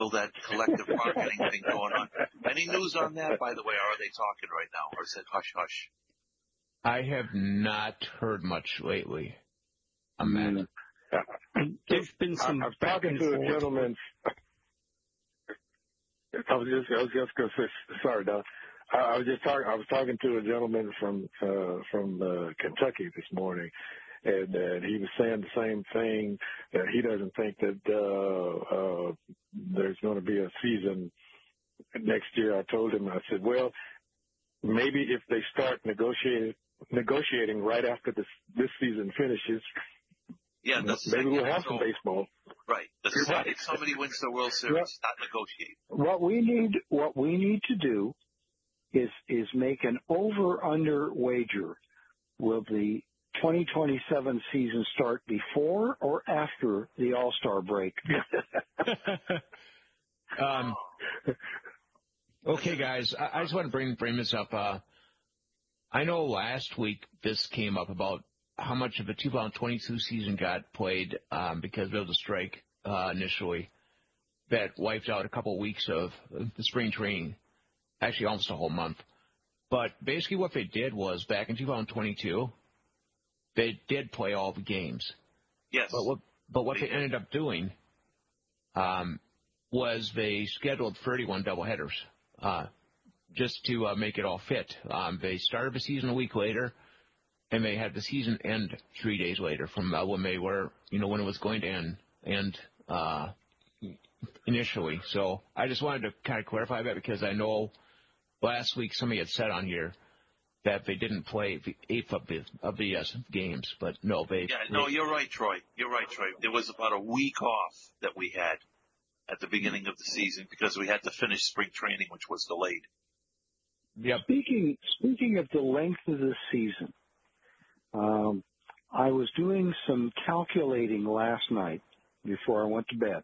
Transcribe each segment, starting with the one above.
still that collective bargaining thing going on. Any news on that, by the way? Or are they talking right now? Or is it hush-hush? I have not heard much lately on that. There's been some. I was talking to a gentleman. I was just going to say, sorry, Don. I was talking to a gentleman from Kentucky this morning, and he was saying the same thing, that he doesn't think that there's going to be a season next year. I told him, I said, well, maybe if they start negotiating right after this season finishes, yeah, maybe we'll have some baseball. Right. If somebody wins the World Series, not negotiate. What we need to do is make an over-under wager. Will the 2027 season start before or after the All-Star break? Okay, guys, I just want to bring this up. I know last week this came up about how much of the 2022 season got played because there was a strike initially that wiped out a couple of weeks of the spring training, actually almost a whole month. But basically what they did was back in 2022, they did play all the games. Yes. But what they ended up doing was they scheduled 31 doubleheaders just to make it all fit. They started the season a week later, and they had the season end 3 days later from when they were, when it was going to end initially. So I just wanted to kind of clarify that because I know last week somebody had said on here that they didn't play the eighth of the games, but no, you're right, Troy. You're right, Troy. There was about a week off that we had at the beginning of the season because we had to finish spring training, which was delayed. Yep. Speaking of the length of the season, I was doing some calculating last night before I went to bed.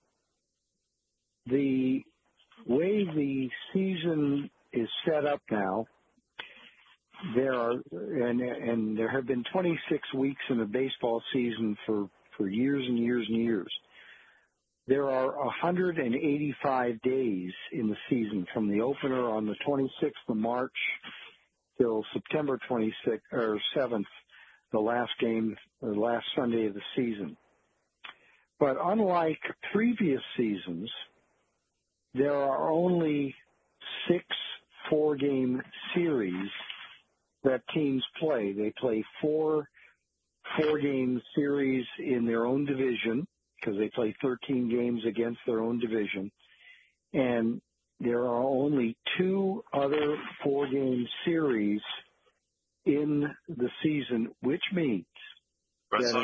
The way the season is set up now, there have been 26 weeks in a baseball season for years and years and years. There are 185 days in the season from the opener on the 26th of March till September 26th or 7th, the last game, or last Sunday of the season. But unlike previous seasons, there are only 6 four-game series that teams play. They play 4 four-game series in their own division because they play 13 games against their own division. And there are only 2 other 4-game series in the season, which means that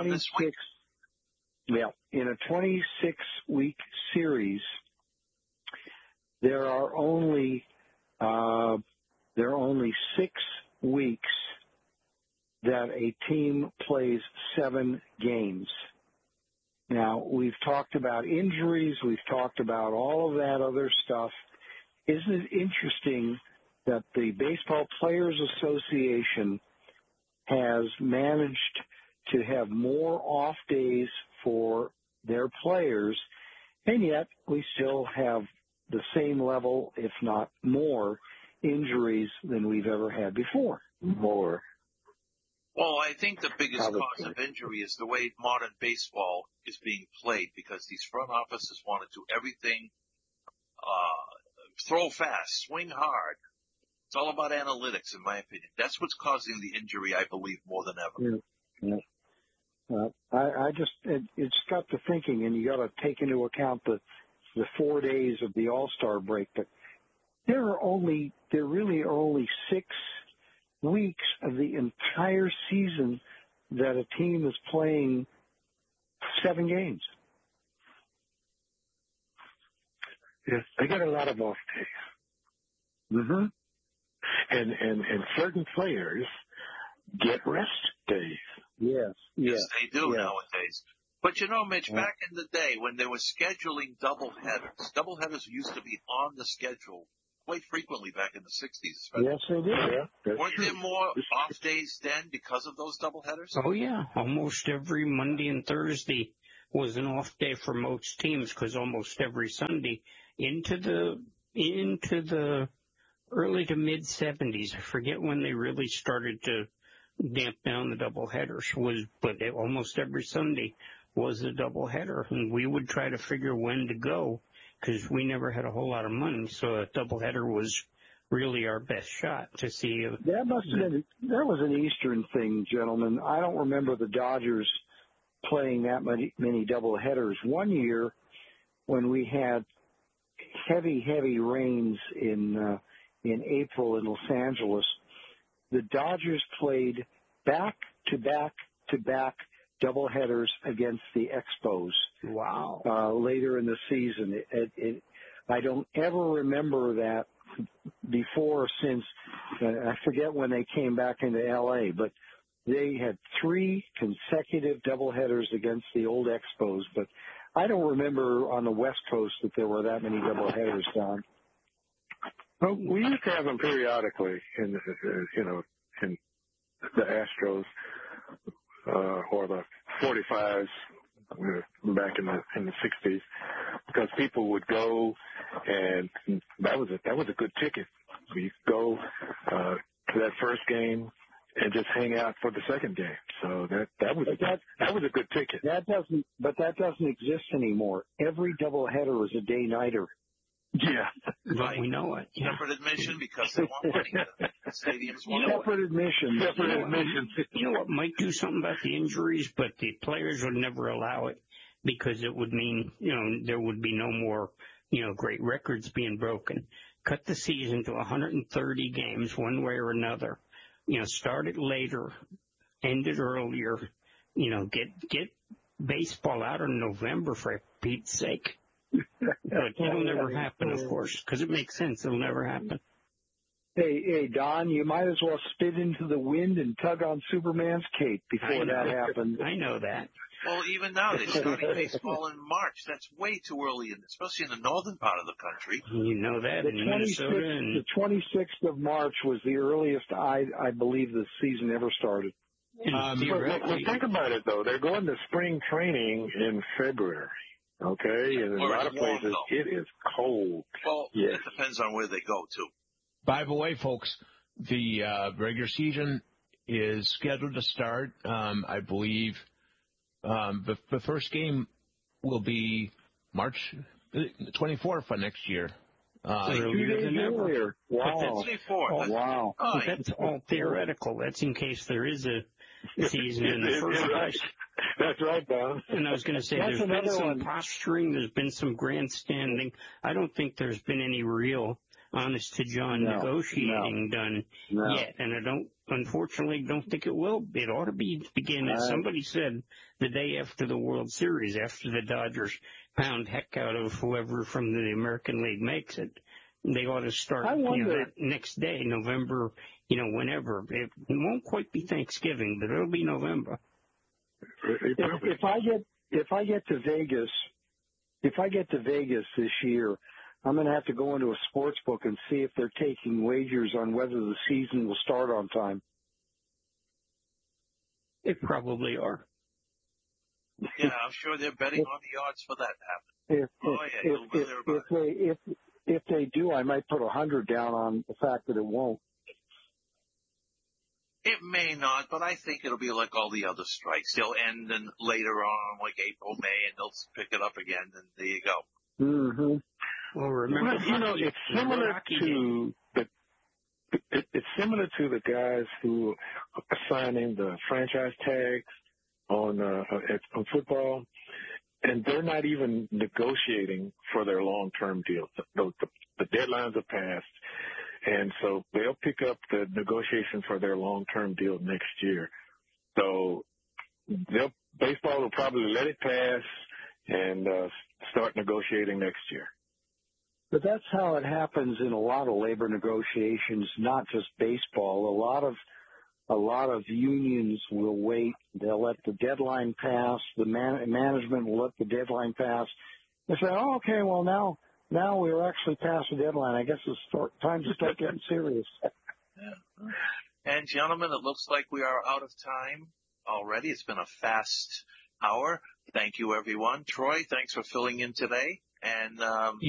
in a 26-week series, there are only 6 weeks that a team plays 7 games. Now, we've talked about injuries. We've talked about all of that other stuff. Isn't it interesting that the Baseball Players Association has managed to have more off days for their players, and yet we still have the same level, if not more, injuries than we've ever had before? More. Well, I think the biggest cause of injury is the way modern baseball is being played because these front offices want to do everything, throw fast, swing hard. It's all about analytics, in my opinion. That's what's causing the injury, I believe, more than ever. Yeah. It's got to thinking, and you got to take into account the 4 days of the All-Star break. But there really are only 6 weeks of the entire season that a team is playing 7 games. Yes, they got a lot of off days. Mm-hmm. And certain players get rest days. Yes. Yes, they do nowadays. But Mitch, back in the day when they were scheduling doubleheaders used to be on the schedule quite frequently back in the 60s. Especially. Yes, they did. Yeah, weren't there more off days then because of those doubleheaders? Oh, yeah. Almost every Monday and Thursday was an off day for most teams because almost every Sunday into the early to mid 70s, I forget when they really started to damp down the doubleheaders, but almost every Sunday was a doubleheader, and we would try to figure when to go because we never had a whole lot of money, so a doubleheader was really our best shot to see. That was an Eastern thing, gentlemen. I don't remember the Dodgers playing that many doubleheaders. One year when we had heavy rains in April in Los Angeles, the Dodgers played back-to-back doubleheaders against the Expos. Wow. Later in the season. I don't ever remember that before or since. I forget when they came back into L.A., but they had 3 consecutive doubleheaders against the old Expos. But I don't remember on the West Coast that there were that many doubleheaders, Don. Well, we used to have them periodically in the Astros or the 45s back in the 60s, because people would go, and that was a good ticket. We could go to that first game and just hang out for the second game. So that was a good ticket. That doesn't exist anymore. Every doubleheader is a day-nighter. Yeah. Right. We know it. Yeah. Separate admission because they want money. The stadiums want Separate admission. You know what might do something about the injuries, but the players would never allow it because it would mean, there would be no more, great records being broken. Cut the season to 130 games one way or another. Start it later, end it earlier. Get baseball out in November for Pete's sake. But it'll never happen, of course, because it makes sense. It'll never happen. Hey, Don, you might as well spit into the wind and tug on Superman's cape before that happens. I know that. Well, even now, they're starting baseball in March. That's way too early, especially in the northern part of the country. You know that in Minnesota. The 26th of March was the earliest I believe the season ever started. Well, think about it, though. They're going to spring training in February. Okay, and in a lot of places it is cold. Well, It depends on where they go, too. By the way, folks, the regular season is scheduled to start, I believe, the first game will be March 24th of next year. Earlier than ever. Wow. Wow. Oh, that's all theoretical. That's in case there is a season in the first place. That's right, Don. And I was going to say, there's been some posturing, there's been some grandstanding. I don't think there's been any real, honest-to-John negotiating done yet. And I unfortunately don't think it will. It ought to begin, as somebody said, the day after the World Series, after the Dodgers pound heck out of whoever from the American League makes it. They ought to start that next day, November, whenever. It won't quite be Thanksgiving, but it'll be November. If I get to Vegas this year, I'm going to have to go into a sports book and see if they're taking wagers on whether the season will start on time. They probably are. Yeah, I'm sure they're betting on the odds for that to happen. If they do, I might put 100 down on the fact that it won't. It may not, but I think it'll be like all the other strikes. They'll end and later on, like April, May, and they'll pick it up again, and there you go. Mm-hmm. Well, remember, it's similar to the guys who are signing the franchise tags on football, and they're not even negotiating for their long-term deals. The deadlines are passed. And so they'll pick up the negotiation for their long-term deal next year. So baseball will probably let it pass and start negotiating next year. But that's how it happens in a lot of labor negotiations, not just baseball. A lot of unions will wait. They'll let the deadline pass. The management will let the deadline pass. They say, "Oh, okay, well now we're actually past the deadline. I guess it's time to start getting serious." And gentlemen, it looks like we are out of time already. It's been a fast hour. Thank you, everyone. Troy, thanks for filling in today. And